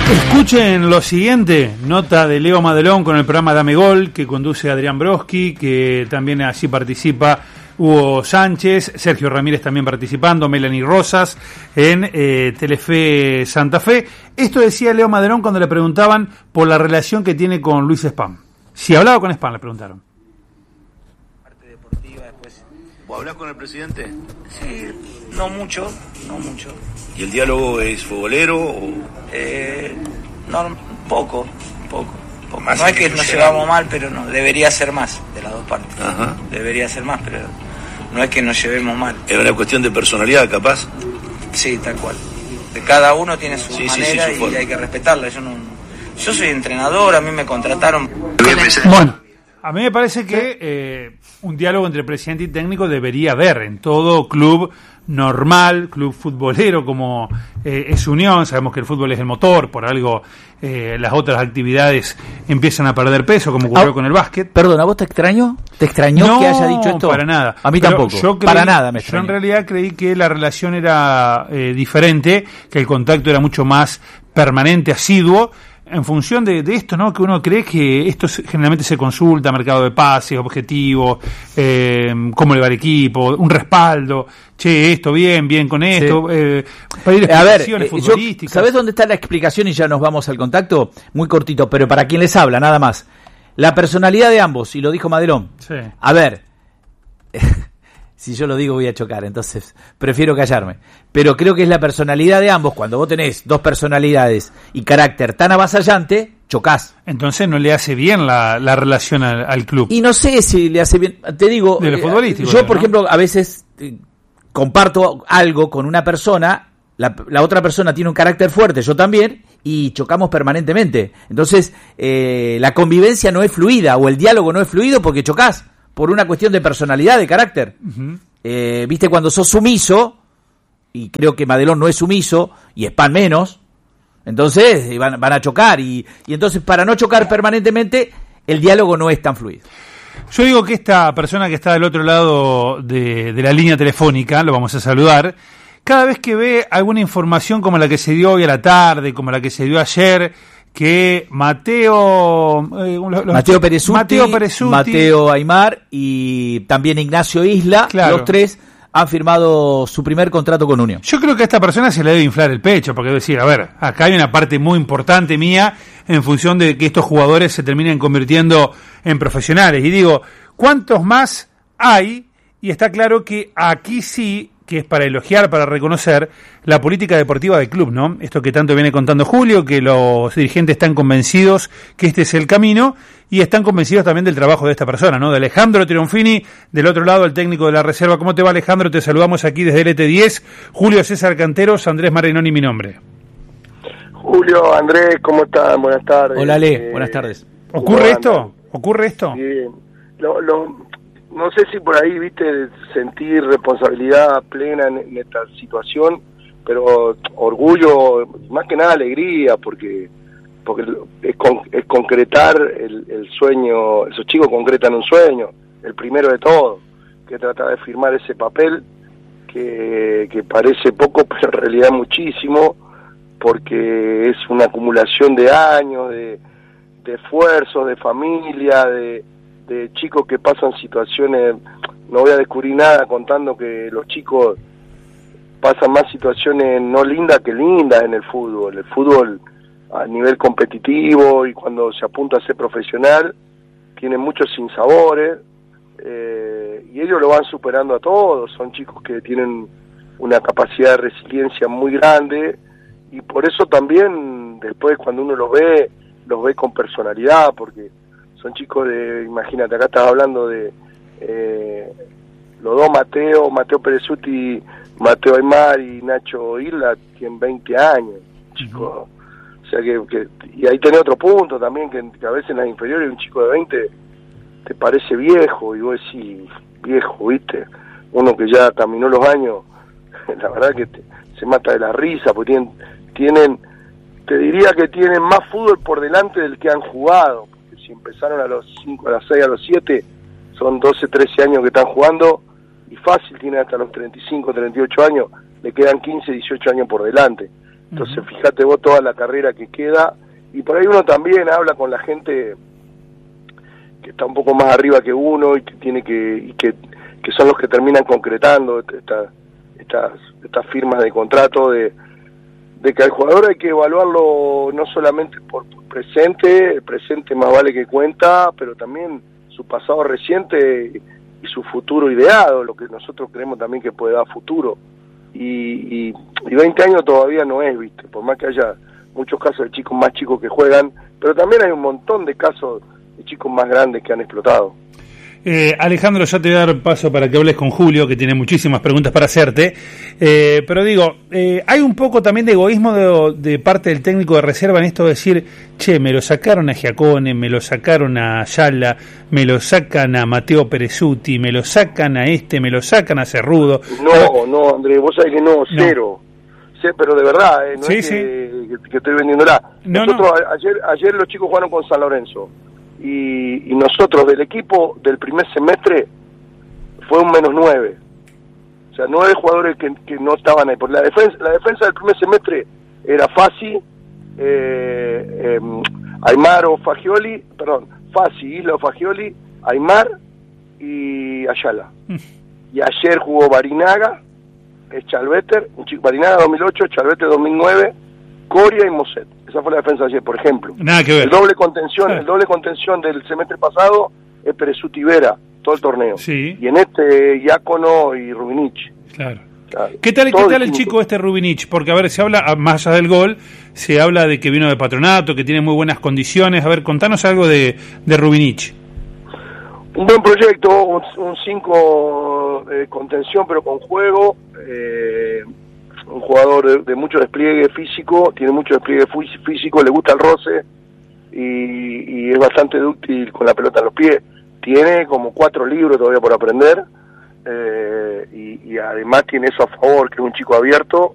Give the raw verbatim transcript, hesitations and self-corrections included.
Escuchen lo siguiente, nota de Leo Madelón con el programa Dame Gol, que conduce Adrián Broski, que también allí participa Hugo Sánchez, Sergio Ramírez también participando, Melanie Rosas, en eh, Telefe Santa Fe. Esto decía Leo Madelón cuando le preguntaban por la relación que tiene con Luis Spam. Si hablaba con Spam, le preguntaron. Parte deportiva después. ¿Vos hablás con el presidente? Sí, no mucho, no mucho. ¿Y el diálogo es futbolero o...? Eh, no, poco, poco. poco. Más no es que nos llevamos mal, mal, pero no, debería ser más de las dos partes. Ajá. Debería ser más, pero no es que nos llevemos mal. ¿Es una cuestión de personalidad, capaz? Sí, tal cual. De cada uno tiene su sí, manera sí, sí, su y forma. hay que respetarla. Yo no, yo soy entrenador, a mí me contrataron. Bueno, a mí me parece que eh, un diálogo entre presidente y técnico debería haber en todo club normal, club futbolero como eh, es Unión. Sabemos que el fútbol es el motor, por algo eh, las otras actividades empiezan a perder peso, como ocurrió ah, con el básquet. Perdón, ¿a vos te extrañó? ¿Te extrañó no, que haya dicho esto? Para nada. A mí Pero tampoco, yo creí, para nada me extrañó. Yo en realidad creí que la relación era eh, diferente, que el contacto era mucho más permanente, asiduo, en función de, de esto, ¿no? Que uno cree que esto se, generalmente se consulta, mercado de pases, objetivos, eh, cómo le va el equipo, un respaldo, che, esto bien, bien con esto, sí. eh, pedir explicaciones A ver, futbolísticas. ¿Sabés dónde está la explicación? Y ya nos vamos al contacto, muy cortito, pero para quien les habla, nada más. La personalidad de ambos, y lo dijo Madelón. Sí. A ver, si yo lo digo voy a chocar, entonces prefiero callarme. Pero creo que es la personalidad de ambos. Cuando vos tenés dos personalidades y carácter tan avasallante, chocás. Entonces no le hace bien la, la relación al, al club. Y no sé si le hace bien. Te digo, de lo futbolístico, yo por ¿no? ejemplo a veces eh, comparto algo con una persona, la, la otra persona tiene un carácter fuerte, yo también, y chocamos permanentemente. Entonces eh, la convivencia no es fluida o el diálogo no es fluido porque chocás. Por una cuestión de personalidad, de carácter. Uh-huh. Eh, Viste, cuando sos sumiso, y creo que Madelón no es sumiso, y Spam menos, entonces van, van a chocar. Y, y entonces, para no chocar permanentemente, el diálogo no es tan fluido. Yo digo que esta persona que está del otro lado de, de la línea telefónica, lo vamos a saludar, cada vez que ve alguna información como la que se dio hoy a la tarde, como la que se dio ayer, que Mateo eh, los, Mateo Perezuti, Mateo Perezuti, Mateo Aymar y también Ignacio Isla, claro. Los tres han firmado su primer contrato con Unión. Yo creo que a esta persona se le debe inflar el pecho, porque debe decir, a ver, acá hay una parte muy importante mía en función de que estos jugadores se terminen convirtiendo en profesionales. Y digo, ¿cuántos más hay? Y está claro que aquí sí, que es para elogiar, para reconocer la política deportiva del club, ¿no? Esto que tanto viene contando Julio, que los dirigentes están convencidos que este es el camino y están convencidos también del trabajo de esta persona, ¿no? De Alejandro Trionfini, del otro lado el técnico de la reserva. ¿Cómo te va, Alejandro? Te saludamos aquí desde L T diez. Julio César Canteros, Andrés Marinoni, mi nombre. Julio, Andrés, ¿cómo están? Buenas tardes. Hola, Ale, eh, buenas tardes. ¿Ocurre esto? ¿Ocurre esto? Bien. Lo, lo, no sé si por ahí, viste, sentir responsabilidad plena en, en esta situación, pero orgullo, más que nada alegría, porque porque es, con, es concretar el, el sueño. Esos chicos concretan un sueño, el primero de todos, que trata de firmar ese papel que, que parece poco, pero en realidad muchísimo, porque es una acumulación de años, de, de esfuerzos, de familia, de de chicos que pasan situaciones. No voy a descubrir nada contando que los chicos pasan más situaciones no lindas que lindas en el fútbol. El fútbol a nivel competitivo y cuando se apunta a ser profesional tiene muchos sinsabores, eh, y ellos lo van superando a todos. Son chicos que tienen una capacidad de resiliencia muy grande y por eso también después cuando uno los ve, los ve con personalidad, porque son chicos de, imagínate, acá estás hablando de eh, los dos Mateo, Mateo Perezuti, Mateo Aymar y Nacho Isla, tienen veinte años, chicos. Uh-huh. O sea que, que, y ahí tenés otro punto también, que, que a veces en las inferiores un chico de veinte te parece viejo, y vos decís, viejo, ¿viste? Uno que ya caminó los años, la verdad que te, se mata de la risa, porque tienen, tienen, te diría que tienen más fútbol por delante del que han jugado. Si empezaron a los cinco, a las seis, a los siete, son doce, trece años que están jugando, y fácil tienen hasta los treinta y cinco, treinta y ocho años, le quedan quince, dieciocho años por delante. Entonces, uh-huh. fíjate vos toda la carrera que queda, y por ahí uno también habla con la gente que está un poco más arriba que uno y que tiene que y que, que son los que terminan concretando esta, estas estas firmas de contrato, de, de que al jugador hay que evaluarlo no solamente por, por presente, el presente más vale que cuenta, pero también su pasado reciente y su futuro ideado, lo que nosotros creemos también que puede dar futuro. Y, y, y veinte años todavía no es, viste, por más que haya muchos casos de chicos más chicos que juegan, pero también hay un montón de casos de chicos más grandes que han explotado. Eh, Alejandro, ya te voy a dar paso para que hables con Julio, que tiene muchísimas preguntas para hacerte, eh, pero digo, eh, hay un poco también de egoísmo de, de parte del técnico de reserva en esto de decir, che, me lo sacaron a Giacone, me lo sacaron a Ayala, me lo sacan a Mateo Perezuti, me lo sacan a este, me lo sacan a Cerrudo. No, no, Andrés, vos sabés que no, cero. No. Sí, pero de verdad, eh, no sí, es sí. que, que, que estoy vendiéndola. No, nosotros no. A, ayer, ayer los chicos jugaron con San Lorenzo. Y, y nosotros del equipo del primer semestre fue un menos nueve, o sea, nueve jugadores que, que no estaban ahí. Por la defensa, la defensa del primer semestre era Fassi, eh, eh, Aymar o Fagioli, perdón, Fassi, Isla o Fagioli, Aymar y Ayala. Y ayer jugó Barinaga, es Chalveter, un chico Barinaga dos mil ocho, Chalveter dos mil nueve, Coria y Moset. Esa fue la defensa de ayer, por ejemplo. Nada que ver. El doble contención, Ah. el doble contención del semestre pasado es Perezuti Vera, todo el torneo. Sí. Y en este Giacono y Rubinich. Claro. O sea, ¿Qué tal, todo ¿qué tal el distinto. chico este Rubinich? Porque, a ver, se habla, más allá del gol, se habla de que vino de Patronato, que tiene muy buenas condiciones. A ver, contanos algo de, de Rubinich. Un buen proyecto, un cinco de contención pero con juego, eh, un jugador de, de mucho despliegue físico, tiene mucho despliegue físico, le gusta el roce y, y es bastante dúctil con la pelota en los pies. Tiene como cuatro libros todavía por aprender, eh, y, y además tiene eso a favor, que es un chico abierto